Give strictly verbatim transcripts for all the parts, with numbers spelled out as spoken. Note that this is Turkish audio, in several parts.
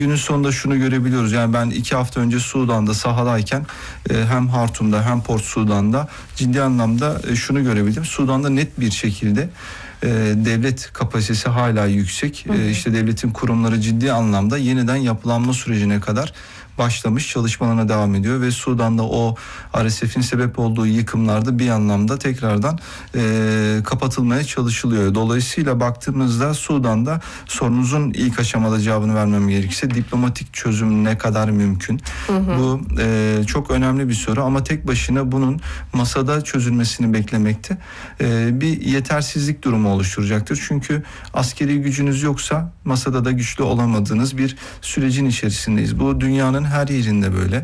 Günün sonunda şunu görebiliyoruz. Yani ben iki hafta önce Sudan'da sahadayken e, hem Hartum'da hem Port Sudan'da ciddi anlamda e, şunu görebildim. Sudan'da net bir şekilde e, devlet kapasitesi hala yüksek. E, işte devletin kurumları ciddi anlamda yeniden yapılanma sürecine kadar başlamış, çalışmalarına devam ediyor ve Sudan'da o R S F'in sebep olduğu yıkımlarda bir anlamda tekrardan e, kapatılmaya çalışılıyor. Dolayısıyla baktığımızda Sudan'da sorunuzun ilk aşamada cevabını vermem gerekirse diplomatik çözüm ne kadar mümkün? Hı hı. Bu e, çok önemli bir soru ama tek başına bunun masada çözülmesini beklemekte e, bir yetersizlik durumu oluşturacaktır. Çünkü askeri gücünüz yoksa masada da güçlü olamadığınız bir sürecin içerisindeyiz. Bu dünyanın her yerinde böyle.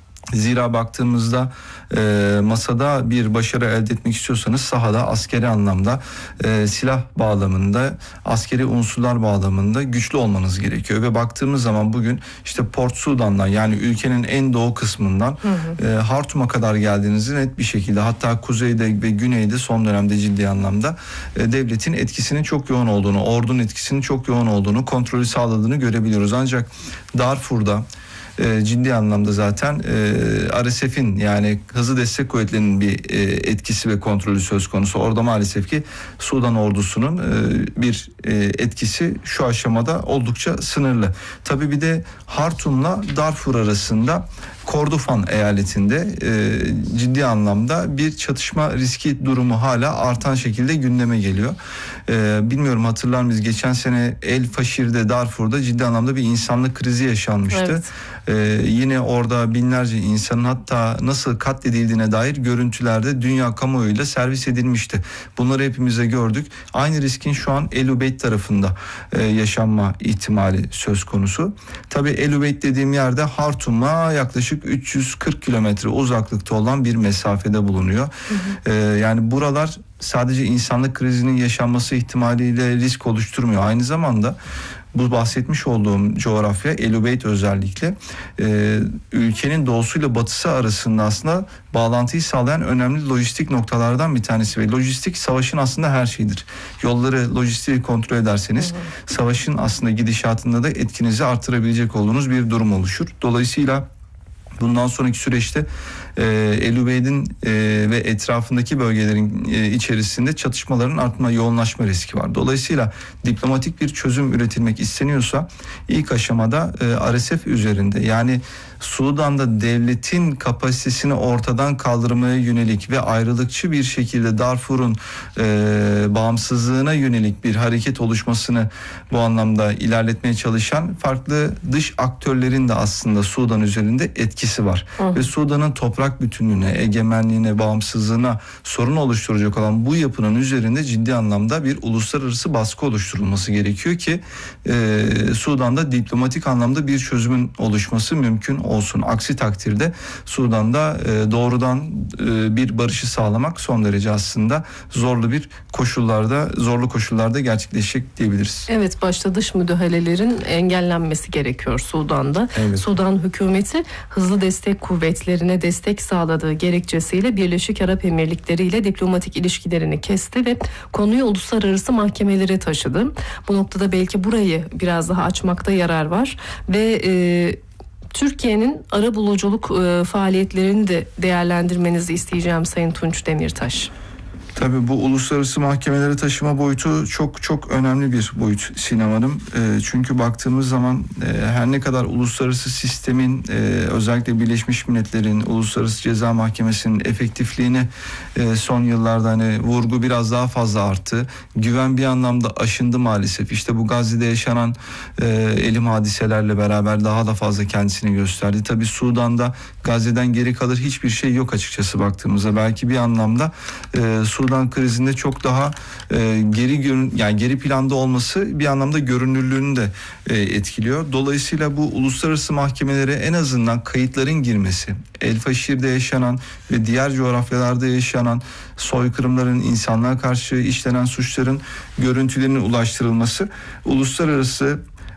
Zira baktığımızda e, masada bir başarı elde etmek istiyorsanız sahada askeri anlamda e, silah bağlamında, askeri unsurlar bağlamında güçlü olmanız gerekiyor. Ve baktığımız zaman bugün işte Port Sudan'dan, yani ülkenin en doğu kısmından hı hı. E, Hartum'a kadar geldiğinizi net bir şekilde, hatta kuzeyde ve güneyde son dönemde ciddi anlamda e, devletin etkisinin çok yoğun olduğunu, ordunun etkisinin çok yoğun olduğunu, kontrolü sağladığını görebiliyoruz. Ancak Darfur'da E, ciddi anlamda zaten e, R S F'in, yani Hızlı Destek Kuvvetleri'nin bir e, etkisi ve kontrolü söz konusu. Orada maalesef ki Sudan ordusunun e, bir e, etkisi şu aşamada oldukça sınırlı. Tabii bir de Hartum'la Darfur arasında Kordofan eyaletinde e, ciddi anlamda bir çatışma riski durumu hala artan şekilde gündeme geliyor. E, bilmiyorum hatırlar mıyız? Geçen sene El Faşir'de, Darfur'da ciddi anlamda bir insanlık krizi yaşanmıştı. Evet. E, yine orada binlerce insanın hatta nasıl katledildiğine dair görüntülerde dünya kamuoyuyla servis edilmişti. Bunları hepimiz de gördük. Aynı riskin şu an El Ubeyd tarafında e, yaşanma ihtimali söz konusu. Tabii El Ubeyd dediğim yerde Hartum'a yaklaşık üç yüz kırk kilometre uzaklıkta olan bir mesafede bulunuyor. Hı hı. Ee, yani buralar sadece insanlık krizinin yaşanması ihtimaliyle risk oluşturmuyor. Aynı zamanda bu bahsetmiş olduğum coğrafya, El Ubeyd özellikle e, ülkenin doğusuyla batısı arasında aslında bağlantıyı sağlayan önemli lojistik noktalardan bir tanesi ve lojistik savaşın aslında her şeyidir. Yolları, lojistiği kontrol ederseniz hı hı. savaşın aslında gidişatında da etkinizi artırabilecek olduğunuz bir durum oluşur. Dolayısıyla bundan sonraki süreçte e, El Ubeyd'in e, ve etrafındaki bölgelerin e, içerisinde çatışmaların artma, yoğunlaşma riski var. Dolayısıyla diplomatik bir çözüm üretilmek isteniyorsa ilk aşamada e, R S F üzerinde, yani Sudan'da devletin kapasitesini ortadan kaldırmaya yönelik ve ayrılıkçı bir şekilde Darfur'un e, bağımsızlığına yönelik bir hareket oluşmasını bu anlamda ilerletmeye çalışan farklı dış aktörlerin de aslında Sudan üzerinde etkisi var. Hı. Ve Sudan'ın toprak bütünlüğüne, egemenliğine, bağımsızlığına sorun oluşturacak olan bu yapının üzerinde ciddi anlamda bir uluslararası baskı oluşturulması gerekiyor ki e, Sudan'da diplomatik anlamda bir çözümün oluşması mümkün olsun. Aksi takdirde Sudan'da e, doğrudan e, bir barışı sağlamak son derece aslında zorlu bir koşullarda, zorlu koşullarda gerçekleşecek diyebiliriz. Evet, başta dış müdahalelerin engellenmesi gerekiyor Sudan'da. Evet. Sudan hükümeti Hızlı Destek Kuvvetlerine destek sağladığı gerekçesiyle Birleşik Arap Emirlikleri ile diplomatik ilişkilerini kesti ve konuyu uluslararası mahkemelere taşıdı. Bu noktada belki burayı biraz daha açmakta yarar var ve e, Türkiye'nin arabuluculuk e, faaliyetlerini de değerlendirmenizi isteyeceğim Sayın Tunç Demirtaş. Tabii bu uluslararası mahkemelere taşıma boyutu çok çok önemli bir boyut Sinem Hanım. E, çünkü baktığımız zaman e, her ne kadar uluslararası sistemin e, özellikle Birleşmiş Milletler'in Uluslararası Ceza Mahkemesi'nin efektifliğine e, son yıllarda hani vurgu biraz daha fazla arttı. Güven bir anlamda aşındı maalesef. İşte bu Gazze'de yaşanan e, elim hadiselerle beraber daha da fazla kendisini gösterdi. Tabii Sudan'da Gazze'den geri kalır hiçbir şey yok açıkçası baktığımızda. Belki bir anlamda e, Sudan krizinde çok daha e, geri görün yani geri planda olması bir anlamda görünürlüğünü de e, etkiliyor. Dolayısıyla bu uluslararası mahkemelere en azından kayıtların girmesi, El Faşir'de yaşanan ve diğer coğrafyalarda yaşanan soykırımların, insanlığa karşı işlenen suçların görüntülerinin ulaştırılması uluslararası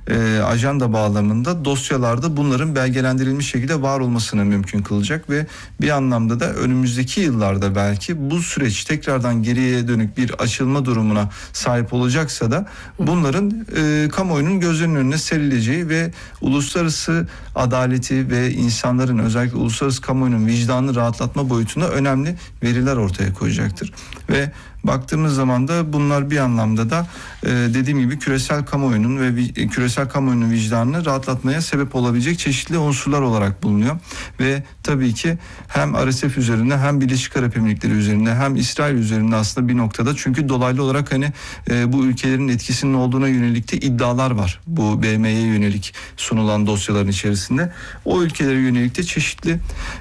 e, ajanda bağlamında dosyalarda bunların belgelendirilmiş şekilde var olmasını mümkün kılacak ve bir anlamda da önümüzdeki yıllarda belki bu süreç tekrardan geriye dönük bir açılma durumuna sahip olacaksa da bunların e, kamuoyunun gözlerinin önüne serileceği ve uluslararası adaleti ve insanların, özellikle uluslararası kamuoyunun vicdanını rahatlatma boyutunda önemli veriler ortaya koyacaktır. Ve baktığımız zaman da bunlar bir anlamda da e, dediğim gibi küresel kamuoyunun ve vi, küresel kamuoyunun vicdanını rahatlatmaya sebep olabilecek çeşitli unsurlar olarak bulunuyor. Ve tabii ki hem R S F üzerinde hem Birleşik Arap Emirlikleri üzerinde hem İsrail üzerinde aslında bir noktada, çünkü dolaylı olarak hani e, bu ülkelerin etkisinin olduğuna yönelik de iddialar var. Bu B M'ye yönelik sunulan dosyaların içerisinde o ülkelere yönelik de çeşitli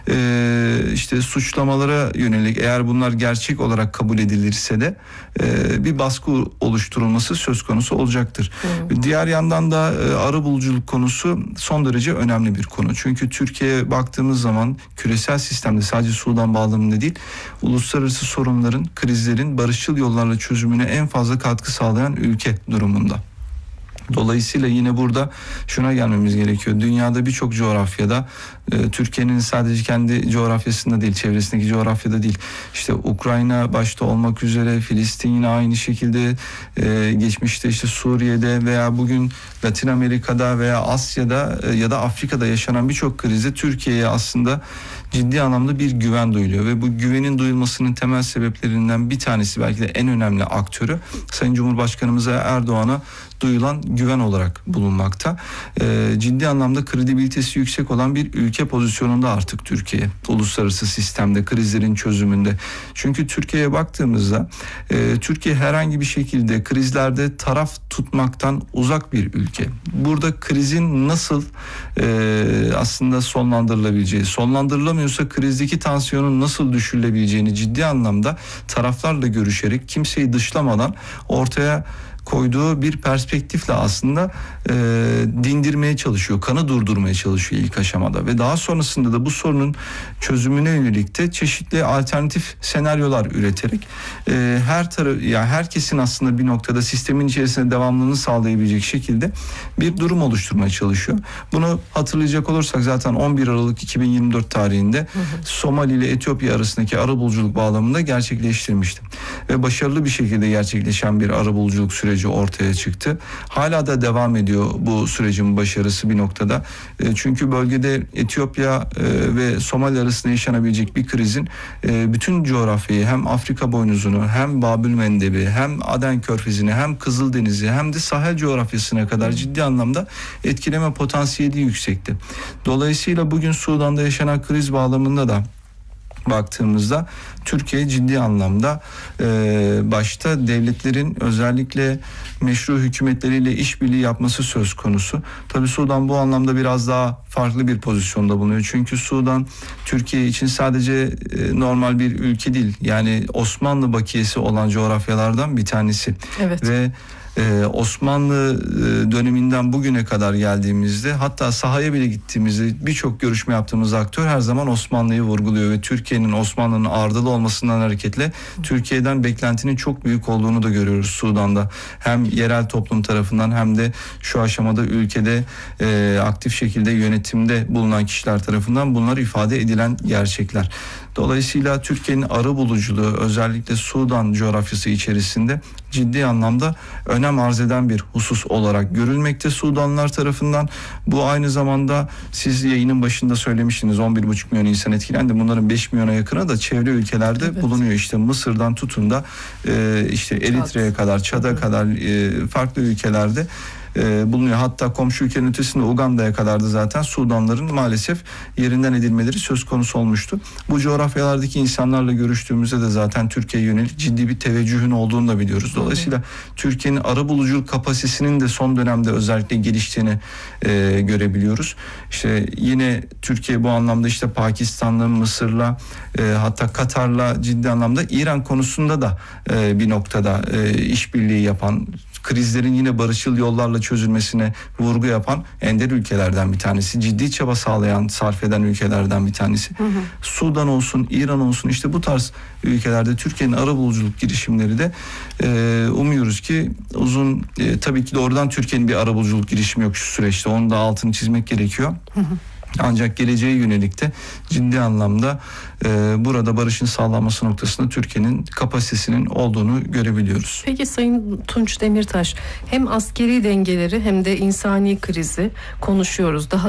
e, işte suçlamalara yönelik, eğer bunlar gerçek olarak kabul edilirse de e, bir baskı oluşturulması söz konusu olacaktır. Hmm. Diğer yandan da e, arabuluculuk konusu son derece önemli bir konu. Çünkü Türkiye'ye baktığımız zaman küresel sistemde sadece Sudan bağlamında değil, uluslararası sorunların, krizlerin barışçıl yollarla çözümüne en fazla katkı sağlayan ülke durumunda. Dolayısıyla yine burada şuna gelmemiz gerekiyor. Dünyada birçok coğrafyada, e, Türkiye'nin sadece kendi coğrafyasında değil, çevresindeki coğrafyada değil, İşte Ukrayna başta olmak üzere, Filistin yine aynı şekilde, e, geçmişte işte Suriye'de veya bugün Latin Amerika'da veya Asya'da e, ya da Afrika'da yaşanan birçok krizde Türkiye'ye aslında ciddi anlamda bir güven duyuluyor ve bu güvenin duyulmasının temel sebeplerinden bir tanesi, belki de en önemli aktörü, Sayın Cumhurbaşkanımıza Erdoğan'a duyulan güven olarak bulunmakta. E, ciddi anlamda kredibilitesi yüksek olan bir ülke pozisyonunda artık Türkiye uluslararası sistemde, krizlerin çözümünde. Çünkü Türkiye'ye baktığımızda e, Türkiye herhangi bir şekilde krizlerde taraf tutmaktan uzak bir ülke. Burada krizin nasıl e, aslında sonlandırılabileceği, sonlandırılamıyorsa krizdeki tansiyonun nasıl düşürülebileceğini ciddi anlamda taraflarla görüşerek, kimseyi dışlamadan ortaya koyduğu bir perspektifle aslında e, dindirmeye çalışıyor, kanı durdurmaya çalışıyor ilk aşamada ve daha sonrasında da bu sorunun çözümüne yönelik de çeşitli alternatif senaryolar üreterek e, her tarafı, yani herkesin aslında bir noktada sistemin içerisinde devamlılığını sağlayabilecek şekilde bir durum oluşturmaya çalışıyor. Bunu hatırlayacak olursak zaten on bir Aralık iki bin yirmi dört tarihinde hı hı. Somali ile Etiyopya arasındaki arabuluculuk bağlamında gerçekleştirmişti ve başarılı bir şekilde gerçekleşen bir arabuluculuk süreci ortaya çıktı. Hala da devam ediyor bu sürecin başarısı bir noktada. E, çünkü bölgede Etiyopya e, ve Somali arasında yaşanabilecek bir krizin e, bütün coğrafyayı, hem Afrika boynuzunu, hem Babül Mendebi, hem Aden Körfezi'ni, hem Kızıldeniz'i, hem de Sahel coğrafyasına kadar ciddi anlamda etkileme potansiyeli yüksekti. Dolayısıyla bugün Sudan'da yaşanan kriz bağlamında da baktığımızda Türkiye ciddi anlamda e, başta devletlerin özellikle meşru hükümetleriyle işbirliği yapması söz konusu. Tabii Sudan bu anlamda biraz daha farklı bir pozisyonda bulunuyor. Çünkü Sudan Türkiye için sadece e, normal bir ülke değil. Yani Osmanlı bakiyesi olan coğrafyalardan bir tanesi. Evet. Ve Ee, Osmanlı e, döneminden bugüne kadar geldiğimizde, hatta sahaya bile gittiğimizde birçok görüşme yaptığımız aktör her zaman Osmanlı'yı vurguluyor ve Türkiye'nin Osmanlı'nın ardılı olmasından hareketle Türkiye'den beklentinin çok büyük olduğunu da görüyoruz Sudan'da. Hem yerel toplum tarafından hem de şu aşamada ülkede e, aktif şekilde yönetimde bulunan kişiler tarafından bunlar ifade edilen gerçekler. Dolayısıyla Türkiye'nin arabuluculuğu özellikle Sudan coğrafyası içerisinde ciddi anlamda önem arz eden bir husus olarak görülmekte Sudanlılar tarafından. Bu aynı zamanda siz yayının başında söylemiştiniz, on bir buçuk milyon insan etkilendi. Bunların beş milyona yakını da çevre ülkelerde evet. bulunuyor. İşte Mısır'dan tutun da e, işte Eritre'ye kadar, Çad'a kadar e, farklı ülkelerde E, bulunuyor. Hatta komşu ülkenin ötesinde Uganda'ya kadar da zaten Sudanların maalesef yerinden edilmeleri söz konusu olmuştu. Bu coğrafyalardaki insanlarla görüştüğümüzde de zaten Türkiye'ye yönelik ciddi bir teveccühün olduğunu da biliyoruz. Dolayısıyla hı hı. Türkiye'nin arabuluculuk kapasitesinin de son dönemde özellikle geliştiğini e, görebiliyoruz. İşte yine Türkiye bu anlamda işte Pakistan'la, Mısır'la e, hatta Katar'la ciddi anlamda İran konusunda da e, bir noktada e, işbirliği yapan, krizlerin yine barışçıl yollarla çözülmesine vurgu yapan ender ülkelerden bir tanesi. Ciddi çaba sağlayan, sarf eden ülkelerden bir tanesi. Hı hı. Sudan olsun, İran olsun, işte bu tarz ülkelerde Türkiye'nin arabuluculuk girişimleri de e, umuyoruz ki uzun, e, tabii ki doğrudan Türkiye'nin bir arabuluculuk girişimi yok şu süreçte. Onun da altını çizmek gerekiyor. Hı hı. Ancak geleceğe yönelik de ciddi anlamda e, burada barışın sağlanması noktasında Türkiye'nin kapasitesinin olduğunu görebiliyoruz. Peki Sayın Tunç Demirtaş, hem askeri dengeleri hem de insani krizi konuşuyoruz. Daha